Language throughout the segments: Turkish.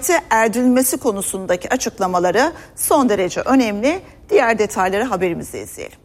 adalete erdirilmesi konusundaki açıklamaları son derece önemli. Diğer detayları haberimizde izleyelim.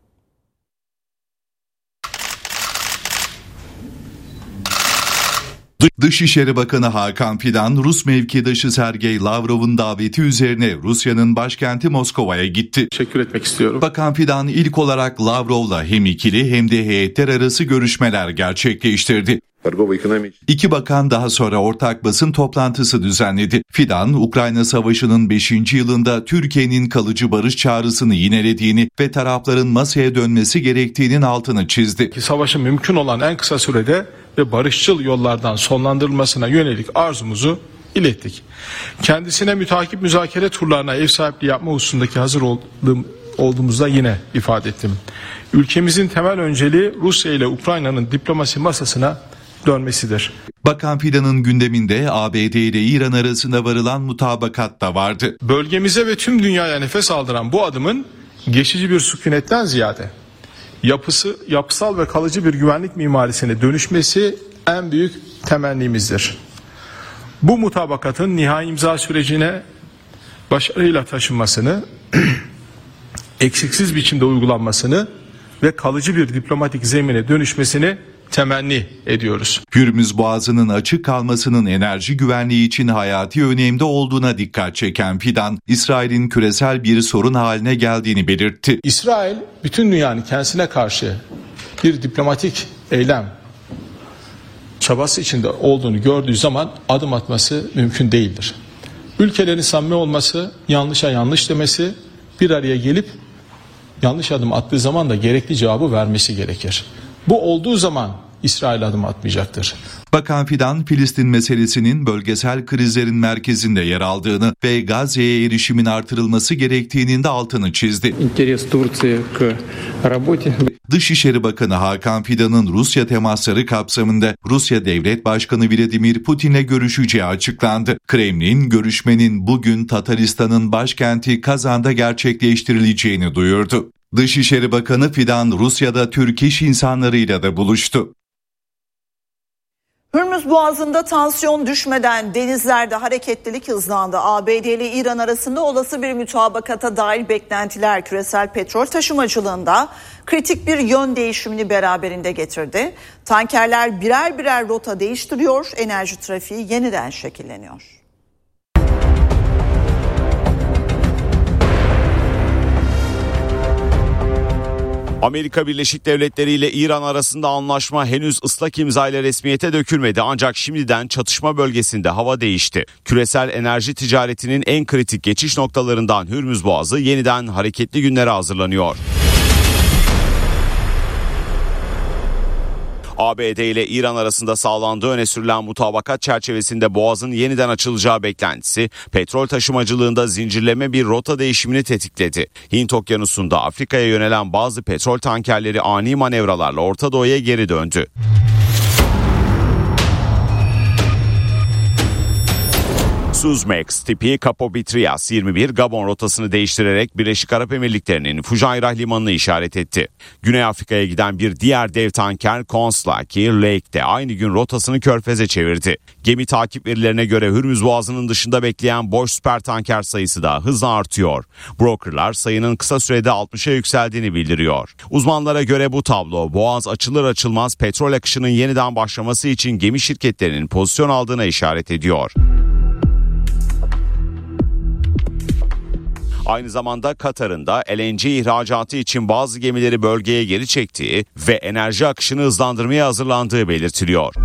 Dışişleri Bakanı Hakan Fidan, Rus mevkidaşı Sergey Lavrov'un daveti üzerine Rusya'nın başkenti Moskova'ya gitti. Teşekkür etmek istiyorum. Bakan Fidan ilk olarak Lavrov'la hem ikili hem de heyetler arası görüşmeler gerçekleştirdi. İki bakan daha sonra ortak basın toplantısı düzenledi. Fidan, Ukrayna Savaşı'nın 5. yılında Türkiye'nin kalıcı barış çağrısını yinelediğini ve tarafların masaya dönmesi gerektiğinin altını çizdi. Savaşın mümkün olan en kısa sürede ve barışçıl yollardan sonlandırılmasına yönelik arzumuzu ilettik. Kendisine mütakip müzakere turlarına ev sahipliği yapma hususundaki hazır olduğumuzda yine ifade ettim. Ülkemizin temel önceliği Rusya ile Ukrayna'nın diplomasi masasına dönmesidir. Bakan Fidan'ın gündeminde ABD ile İran arasında varılan mutabakat da vardı. Bölgemize ve tüm dünyaya nefes aldıran bu adımın geçici bir sükunetten ziyade yapısal ve kalıcı bir güvenlik mimarisine dönüşmesi en büyük temennimizdir. Bu mutabakatın nihai imza sürecine başarıyla taşınmasını, eksiksiz biçimde uygulanmasını ve kalıcı bir diplomatik zemine dönüşmesini temenni ediyoruz. Hürmüz Boğazı'nın açık kalmasının enerji güvenliği için hayati önemde olduğuna dikkat çeken Fidan, İsrail'in küresel bir sorun haline geldiğini belirtti. İsrail bütün dünyanın kendisine karşı bir diplomatik eylem çabası içinde olduğunu gördüğü zaman adım atması mümkün değildir. Ülkelerin samimi olması, yanlışa yanlış demesi, bir araya gelip yanlış adım attığı zaman da gerekli cevabı vermesi gerekir. Bu olduğu zaman İsrail adım atmayacaktır. Bakan Fidan, Filistin meselesinin bölgesel krizlerin merkezinde yer aldığını ve Gazze'ye erişimin artırılması gerektiğinin de altını çizdi. Dışişleri Bakanı Hakan Fidan'ın Rusya temasları kapsamında Rusya Devlet Başkanı Vladimir Putin'le görüşeceği açıklandı. Kremlin, görüşmenin bugün Tataristan'ın başkenti Kazan'da gerçekleştirileceğini duyurdu. Dışişleri Bakanı Fidan, Rusya'da Türk iş insanlarıyla da buluştu. Hürmüz Boğazı'nda tansiyon düşmeden denizlerde hareketlilik hızlandı. ABD ile İran arasında olası bir mutabakata dair beklentiler küresel petrol taşımacılığında kritik bir yön değişimini beraberinde getirdi. Tankerler birer birer rota değiştiriyor, enerji trafiği yeniden şekilleniyor. Amerika Birleşik Devletleri ile İran arasında anlaşma henüz ıslak imza ile resmiyete dökülmedi, ancak şimdiden çatışma bölgesinde hava değişti. Küresel enerji ticaretinin en kritik geçiş noktalarından Hürmüz Boğazı yeniden hareketli günlere hazırlanıyor. ABD ile İran arasında sağlandığı öne sürülen mutabakat çerçevesinde Boğaz'ın yeniden açılacağı beklentisi petrol taşımacılığında zincirleme bir rota değişimini tetikledi. Hint Okyanusu'nda Afrika'ya yönelen bazı petrol tankerleri ani manevralarla Orta Doğu'ya geri döndü. Suezmax tipi Capo-Bitrias 21 Gabon rotasını değiştirerek Birleşik Arap Emirlikleri'nin Fujairah limanını işaret etti. Güney Afrika'ya giden bir diğer dev tanker Conslaki Lake de aynı gün rotasını Körfez'e çevirdi. Gemi takip verilerine göre Hürmüz Boğazı'nın dışında bekleyen boş süper tanker sayısı da hızla artıyor. Brokerlar sayının kısa sürede 60'a yükseldiğini bildiriyor. Uzmanlara göre bu tablo Boğaz açılır açılmaz petrol akışının yeniden başlaması için gemi şirketlerinin pozisyon aldığına işaret ediyor. Aynı zamanda Katar'ın da LNG ihracatı için bazı gemileri bölgeye geri çektiği ve enerji akışını hızlandırmaya hazırlandığı belirtiliyor.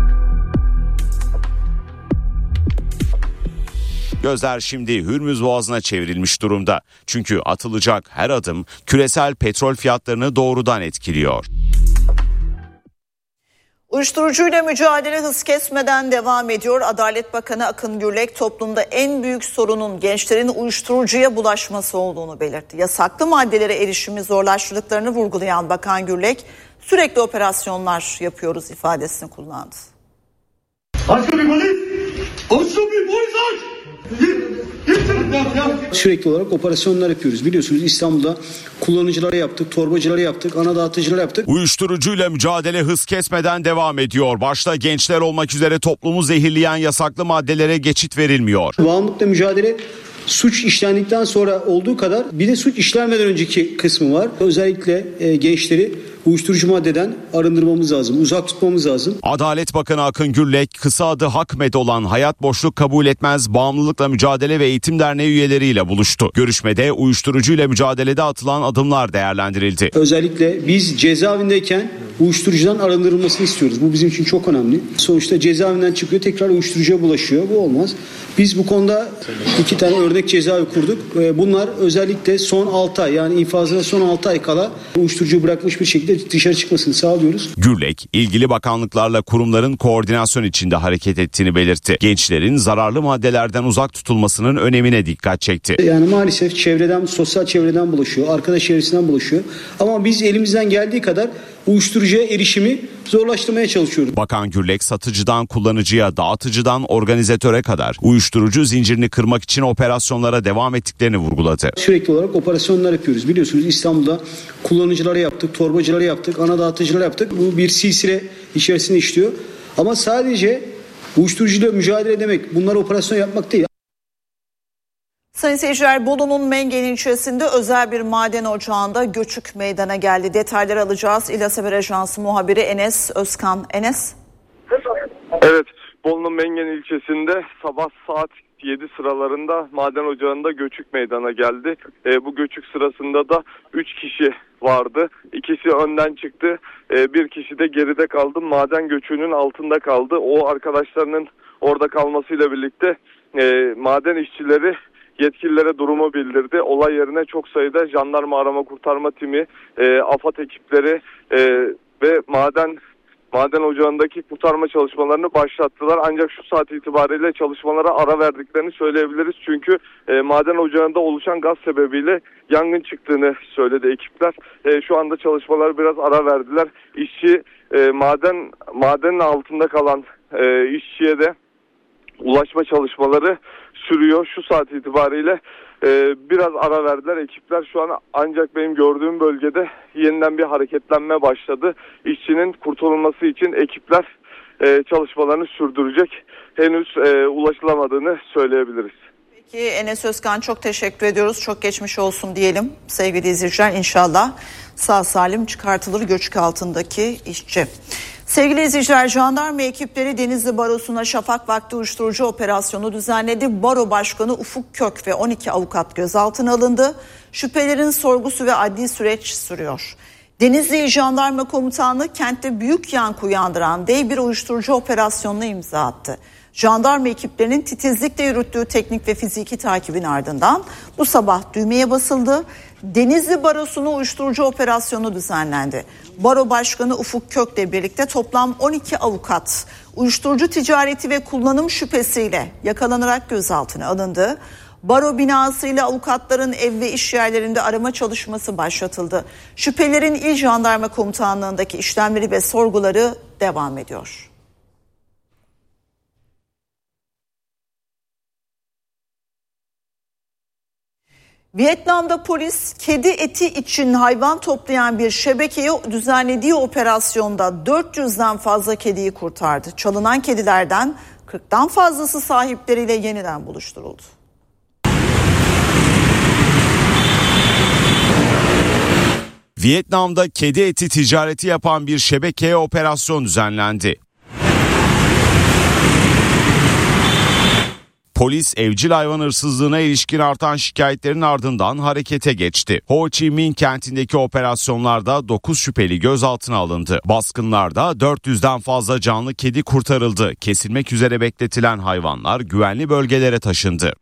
Gözler şimdi Hürmüz Boğazı'na çevrilmiş durumda. Çünkü atılacak her adım küresel petrol fiyatlarını doğrudan etkiliyor. Uyuşturucuyla mücadele hız kesmeden devam ediyor. Adalet Bakanı Akın Gürlek toplumda en büyük sorunun gençlerin uyuşturucuya bulaşması olduğunu belirtti. Yasaklı maddelere erişimi zorlaştırdıklarını vurgulayan Bakan Gürlek sürekli operasyonlar yapıyoruz ifadesini kullandı. Aç bir polis! Aç bir polis aç! Sürekli olarak operasyonlar yapıyoruz. Biliyorsunuz İstanbul'da kullanıcılara yaptık, torbacılara yaptık, ana dağıtıcılara yaptık. Uyuşturucuyla mücadele hız kesmeden devam ediyor. Başta gençler olmak üzere toplumu zehirleyen yasaklı maddelere geçit verilmiyor. Bağımlılıkla mücadele suç işlendikten sonra olduğu kadar bir de suç işlenmeden önceki kısmı var. Özellikle gençleri uyuşturucu maddeden arındırmamız lazım, uzak tutmamız lazım. Adalet Bakanı Akın Gürlek, kısa adı HAKMED olan Hayat Boşluk Kabul Etmez Bağımlılıkla Mücadele ve Eğitim Derneği üyeleriyle buluştu. Görüşmede uyuşturucuyla mücadelede atılan adımlar değerlendirildi. Özellikle biz cezaevindeyken uyuşturucudan arındırılmasını istiyoruz. Bu bizim için çok önemli. Sonuçta cezaevinden çıkıyor, tekrar uyuşturucuya bulaşıyor. Bu olmaz. Biz bu konuda 2 tane örnek cezaevi kurduk. Bunlar özellikle son 6 ay, yani infazına son 6 ay kala uyuşturucuyu bırakmış bir şekilde dışarı çıkmasını sağlıyoruz. Gürlek, ilgili bakanlıklarla kurumların koordinasyon içinde hareket ettiğini belirtti. Gençlerin zararlı maddelerden uzak tutulmasının önemine dikkat çekti. Yani maalesef çevreden, sosyal çevreden bulaşıyor, arkadaş çevresinden bulaşıyor. Ama biz elimizden geldiği kadar uyuşturucuya erişimi zorlaştırmaya çalışıyoruz. Bakan Gürlek, satıcıdan kullanıcıya, dağıtıcıdan organizatöre kadar uyuşturucu zincirini kırmak için operasyonlara devam ettiklerini vurguladı. Sürekli olarak operasyonlar yapıyoruz. Biliyorsunuz İstanbul'da kullanıcılara yaptık, torbacılara yaptık, ana dağıtıcılara yaptık. Bu bir silsile içerisinde işliyor. Ama sadece uyuşturucuyla mücadele demek, bunlar operasyon yapmak değil. Sayın seyirciler, Bolu'nun Mengen ilçesinde özel bir maden ocağında göçük meydana geldi. Detayları alacağız. İlyas Haber Ajansı muhabiri Enes Özkan. Enes. Evet, Bolu'nun Mengen ilçesinde sabah saat 7 sıralarında maden ocağında göçük meydana geldi. Bu göçük sırasında da 3 kişi vardı. İkisi önden çıktı. Bir kişi de geride kaldı. Maden göçüğünün altında kaldı. O arkadaşlarının orada kalmasıyla birlikte maden işçileri yetkililere durumu bildirdi. Olay yerine çok sayıda jandarma arama kurtarma timi, AFAD ekipleri ve maden ocağındaki kurtarma çalışmalarını başlattılar. Ancak şu saat itibariyle çalışmalara ara verdiklerini söyleyebiliriz. Çünkü maden ocağında oluşan gaz sebebiyle yangın çıktığını söyledi ekipler. Şu anda çalışmalar biraz ara verdiler. İşçi madenin altında kalan işçiye de ulaşma çalışmaları sürüyor. Şu saat itibariyle biraz ara verdiler ekipler. Şu an ancak benim gördüğüm bölgede yeniden bir hareketlenme başladı. İşçinin kurtulması için ekipler çalışmalarını sürdürecek. Henüz ulaşılamadığını söyleyebiliriz. Peki Enes Özkan, çok teşekkür ediyoruz. Çok geçmiş olsun diyelim sevgili izleyiciler. İnşallah sağ salim çıkartılır göçük altındaki işçi. Sevgili izleyiciler, jandarma ekipleri Denizli Barosu'na şafak vakti uyuşturucu operasyonu düzenledi. Baro Başkanı Ufuk Kök ve 12 avukat gözaltına alındı. Şüphelerin sorgusu ve adli süreç sürüyor. Denizli İl Jandarma Komutanlığı kentte büyük yankı uyandıran dev bir uyuşturucu operasyonuna imza attı. Jandarma ekiplerinin titizlikle yürüttüğü teknik ve fiziki takibin ardından bu sabah düğmeye basıldı. Denizli Barosu'na uyuşturucu operasyonu düzenlendi. Baro Başkanı Ufuk Kök'le birlikte toplam 12 avukat uyuşturucu ticareti ve kullanım şüphesiyle yakalanarak gözaltına alındı. Baro binasıyla avukatların ev ve iş yerlerinde arama çalışması başlatıldı. Şüphelerin İl Jandarma Komutanlığı'ndaki işlemleri ve sorguları devam ediyor. Vietnam'da polis kedi eti için hayvan toplayan bir şebekeye düzenlediği operasyonda 400'den fazla kediyi kurtardı. Çalınan kedilerden 40'tan fazlası sahipleriyle yeniden buluşturuldu. Vietnam'da kedi eti ticareti yapan bir şebekeye operasyon düzenlendi. Polis evcil hayvan hırsızlığına ilişkin artan şikayetlerin ardından harekete geçti. Ho Chi Minh kentindeki operasyonlarda 9 şüpheli gözaltına alındı. Baskınlarda 400'den fazla canlı kedi kurtarıldı. Kesilmek üzere bekletilen hayvanlar güvenli bölgelere taşındı.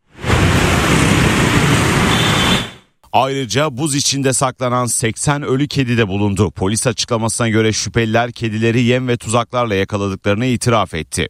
Ayrıca buz içinde saklanan 80 ölü kedi de bulundu. Polis açıklamasına göre şüpheliler kedileri yem ve tuzaklarla yakaladıklarını itiraf etti.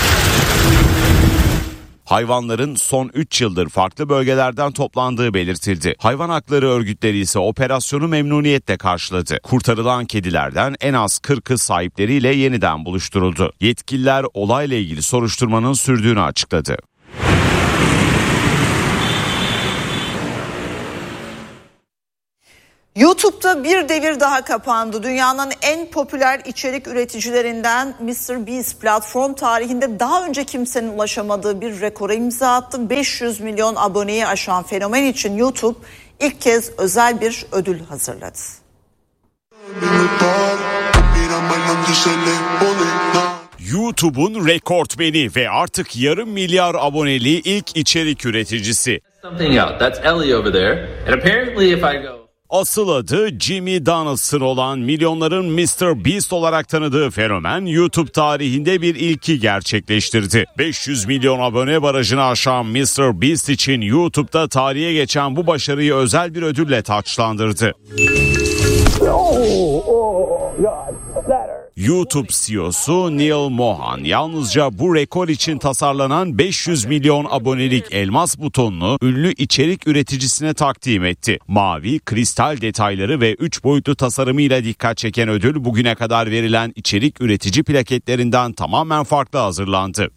Hayvanların son 3 yıldır farklı bölgelerden toplandığı belirtildi. Hayvan hakları örgütleri ise operasyonu memnuniyetle karşıladı. Kurtarılan kedilerden en az 40'ı sahipleriyle yeniden buluşturuldu. Yetkililer olayla ilgili soruşturmanın sürdüğünü açıkladı. YouTube'da bir devir daha kapandı. Dünyanın en popüler içerik üreticilerinden MrBeast platform tarihinde daha önce kimsenin ulaşamadığı bir rekora imza attı. 500 milyon aboneyi aşan fenomen için YouTube ilk kez özel bir ödül hazırladı. YouTube'un rekortmeni ve artık yarım milyar aboneli ilk içerik üreticisi. Asıl adı Jimmy Donaldson olan milyonların MrBeast olarak tanıdığı fenomen YouTube tarihinde bir ilki gerçekleştirdi. 500 milyon abone barajını aşan MrBeast için YouTube'da tarihe geçen bu başarıyı özel bir ödülle taçlandırdı. YouTube CEO'su Neil Mohan yalnızca bu rekor için tasarlanan 500 milyon abonelik elmas butonunu ünlü içerik üreticisine takdim etti. Mavi, kristal detayları ve 3 boyutlu tasarımıyla dikkat çeken ödül bugüne kadar verilen içerik üretici plaketlerinden tamamen farklı hazırlandı.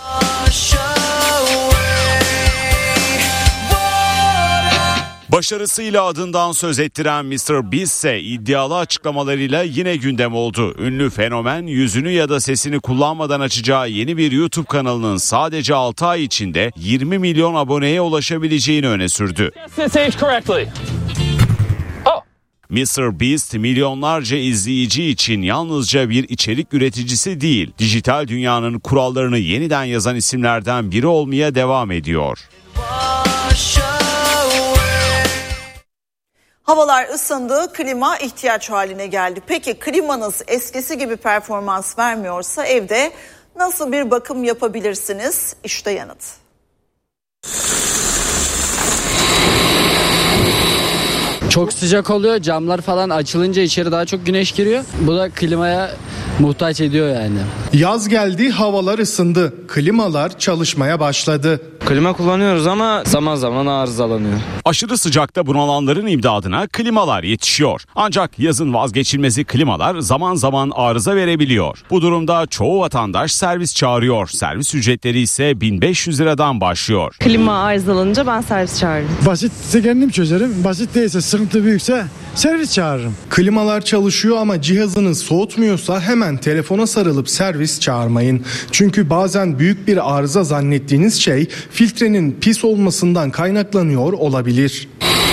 Başarısıyla adından söz ettiren MrBeast ise iddialı açıklamalarıyla yine gündem oldu. Ünlü fenomen yüzünü ya da sesini kullanmadan açacağı yeni bir YouTube kanalının sadece 6 ay içinde 20 milyon aboneye ulaşabileceğini öne sürdü. MrBeast milyonlarca izleyici için yalnızca bir içerik üreticisi değil, dijital dünyanın kurallarını yeniden yazan isimlerden biri olmaya devam ediyor. Havalar ısındı, klima ihtiyaç haline geldi. Peki klimanız eskisi gibi performans vermiyorsa evde nasıl bir bakım yapabilirsiniz? İşte yanıt. Çok sıcak oluyor, camlar falan açılınca içeri daha çok güneş giriyor. Bu da klimaya muhtaç ediyor yani. Yaz geldi, havalar ısındı. Klimalar çalışmaya başladı. Klima kullanıyoruz ama zaman zaman arızalanıyor. Aşırı sıcakta bunalanların imdadına klimalar yetişiyor. Ancak yazın vazgeçilmezi klimalar zaman zaman arıza verebiliyor. Bu durumda çoğu vatandaş servis çağırıyor. Servis ücretleri ise 1500 liradan başlıyor. Klima arızalanınca ben servis çağırırım. Basitse kendim çözerim. Basit değilse, sıkıntı büyükse servis çağırırım. Klimalar çalışıyor ama cihazınız soğutmuyorsa hemen telefona sarılıp servis çağırmayın. Çünkü bazen büyük bir arıza zannettiğiniz şey filtrenin pis olmasından kaynaklanıyor olabilir.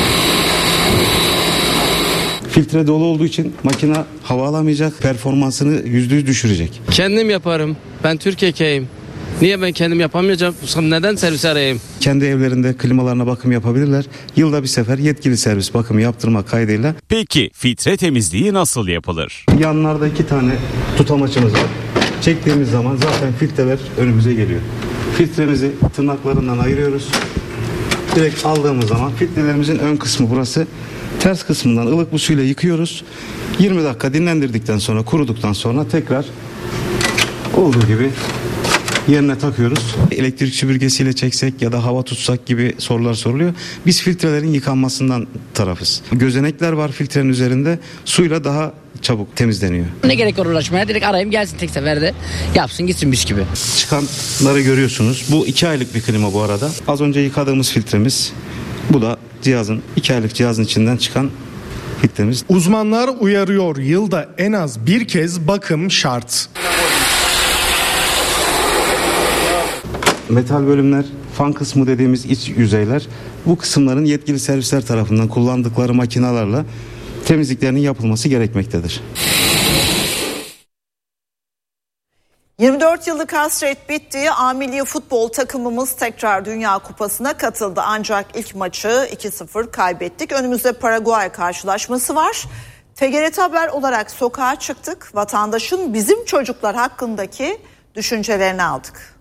Filtre dolu olduğu için makine hava alamayacak, performansını %100 düşürecek. Kendim yaparım. Ben Türkiye'yim. Niye ben kendim yapamayacağım? Neden servis arayayım? Kendi evlerinde klimalarına bakım yapabilirler. Yılda bir sefer yetkili servis bakımı yaptırmak kaydıyla. Peki filtre temizliği nasıl yapılır? Yanlarda 2 tane tutamaçımız var. Çektiğimiz zaman zaten filtreler önümüze geliyor. Filtremizi tırnaklarından ayırıyoruz. Direkt aldığımız zaman filtrelerimizin ön kısmı burası. Ters kısmından ılık bu suyla yıkıyoruz. 20 dakika dinlendirdikten sonra, kuruduktan sonra tekrar olduğu gibi yerine takıyoruz. Elektrik süpürgesiyle çeksek ya da hava tutsak gibi sorular soruluyor. Biz filtrelerin yıkanmasından tarafız. Gözenekler var filtrenin üzerinde. Suyla daha çabuk temizleniyor. Ne gerek var uğraşmaya? Direkt arayayım gelsin tek seferde. Yapsın gitsin mis gibi. Çıkanları görüyorsunuz. Bu 2 aylık bir klima bu arada. Az önce yıkadığımız filtremiz. Bu da cihazın 2 aylık cihazın içinden çıkan filtremiz. Uzmanlar uyarıyor, yılda en az bir kez bakım şart. Metal bölümler, fan kısmı dediğimiz iç yüzeyler, bu kısımların yetkili servisler tarafından kullandıkları makinalarla temizliklerinin yapılması gerekmektedir. 24 yıllık hasret bitti. A milli futbol takımımız tekrar Dünya Kupası'na katıldı. Ancak ilk maçı 2-0 kaybettik. Önümüzde Paraguay karşılaşması var. TGRT Haber olarak sokağa çıktık. Vatandaşın bizim çocuklar hakkındaki düşüncelerini aldık.